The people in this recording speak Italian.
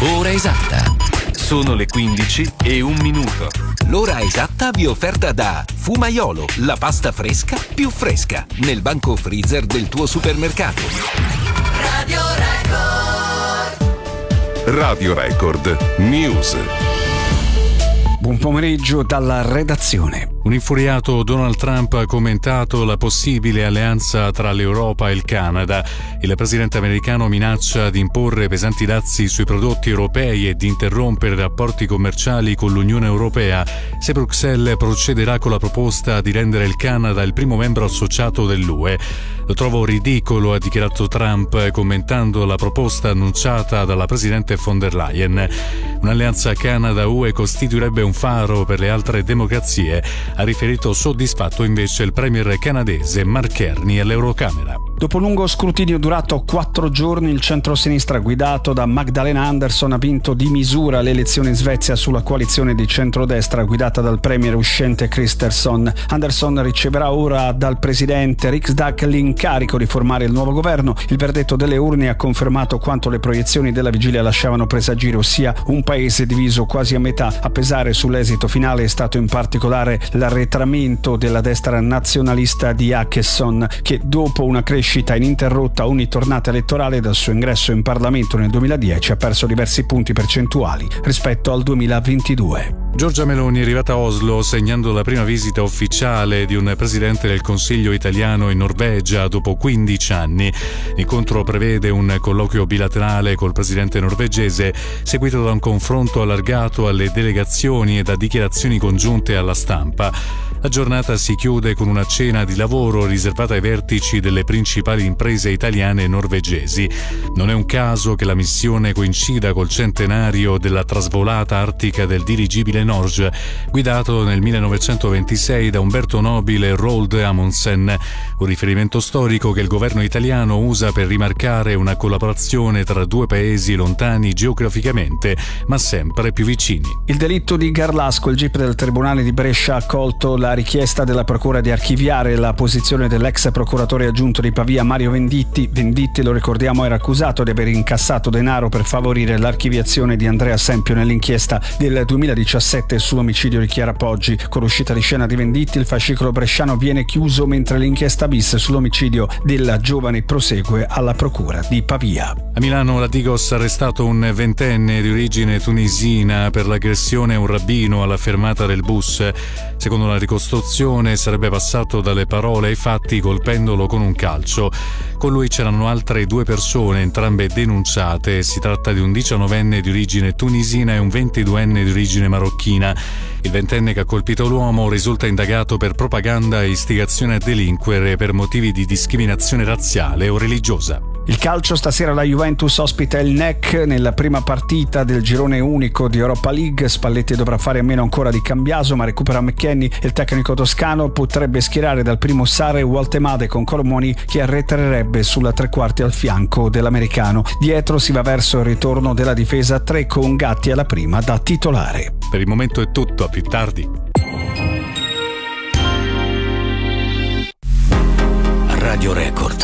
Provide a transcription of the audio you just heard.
Ora esatta. Sono le 15:01. L'ora esatta vi è offerta da Fumaiolo, la pasta fresca più fresca, nel banco freezer del tuo supermercato. Radio Record. Radio Record News. Buon pomeriggio dalla redazione. Un infuriato Donald Trump ha commentato la possibile alleanza tra l'Europa e il Canada. Il presidente americano minaccia di imporre pesanti dazi sui prodotti europei e di interrompere rapporti commerciali con l'Unione Europea se Bruxelles procederà con la proposta di rendere il Canada il primo membro associato dell'UE. Lo trovo ridicolo, ha dichiarato Trump, commentando la proposta annunciata dalla presidente von der Leyen. Un'alleanza Canada-UE costituirebbe un faro per le altre democrazie, ha riferito soddisfatto invece il premier canadese Mark Carney all'Eurocamera. Dopo un lungo scrutinio durato 4 giorni, il centro-sinistra guidato da Magdalena Andersson ha vinto di misura le elezioni in Svezia sulla coalizione di centrodestra guidata dal premier uscente Kristersson. Andersson riceverà ora dal presidente Riksdag l'incarico di formare il nuovo governo. Il verdetto delle urne ha confermato quanto le proiezioni della vigilia lasciavano presagire, ossia un paese diviso quasi a metà. A pesare sull'esito finale è stato in particolare l'arretramento della destra nazionalista di Åkesson, che dopo una crescita ininterrotta ogni tornata elettorale dal suo ingresso in Parlamento nel 2010 ha perso diversi punti percentuali rispetto al 2022. Giorgia Meloni è arrivata a Oslo segnando la prima visita ufficiale di un presidente del Consiglio italiano in Norvegia dopo 15 anni. L'incontro prevede un colloquio bilaterale col presidente norvegese seguito da un confronto allargato alle delegazioni e da dichiarazioni congiunte alla stampa. La giornata si chiude con una cena di lavoro riservata ai vertici delle principali imprese italiane e norvegesi. Non è un caso che la missione coincida col centenario della trasvolata artica del dirigibile Norge, guidato nel 1926 da Umberto Nobile e Roald Amundsen, un riferimento storico che il governo italiano usa per rimarcare una collaborazione tra due paesi lontani geograficamente, ma sempre più vicini. Il delitto di Garlasco, il GIP del Tribunale di Brescia ha accolto la richiesta della Procura di archiviare la posizione dell'ex procuratore aggiunto di Pavia Mario Venditti. Venditti, lo ricordiamo, era accusato di aver incassato denaro per favorire l'archiviazione di Andrea Sempio nell'inchiesta del 2017 sull'omicidio di Chiara Poggi. Con l'uscita di scena di Venditti, il fascicolo bresciano viene chiuso mentre l'inchiesta bis sull'omicidio della giovane prosegue alla Procura di Pavia. A Milano la Digos ha arrestato un ventenne di origine tunisina per l'aggressione a un rabbino alla fermata del bus. Secondo la ricostruzione sarebbe passato dalle parole ai fatti colpendolo con un calcio. Con lui c'erano altre 2 persone, entrambe denunciate. Si tratta di un 19enne di origine tunisina e un 22enne di origine marocchina. Il ventenne che ha colpito l'uomo risulta indagato per propaganda e istigazione a delinquere per motivi di discriminazione razziale o religiosa. Il calcio, stasera la Juventus ospita il NEC nella prima partita del girone unico di Europa League. Spalletti dovrà fare a meno ancora di Cambiaso, ma recupera McKennie. Il tecnico toscano potrebbe schierare dal primo Sare Waltemade con Cormoni, che arretrerebbe sulla tre quarti al fianco dell'americano. Dietro si va verso il ritorno della difesa 3 con Gatti alla prima da titolare. Per il momento è tutto, a più tardi. Radio Record.